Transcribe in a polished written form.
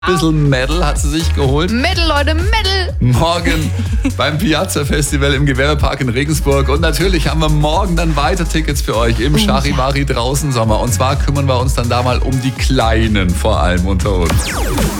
Bisschen Metal hat sie sich geholt. Metal, Leute, Metal! Morgen beim Piazza Festival im Gewerbepark in Regensburg. Und natürlich haben wir morgen dann weiter Tickets für euch im Charivari draußen Sommer. Und zwar kümmern wir uns dann da mal um die Kleinen vor allem unter uns.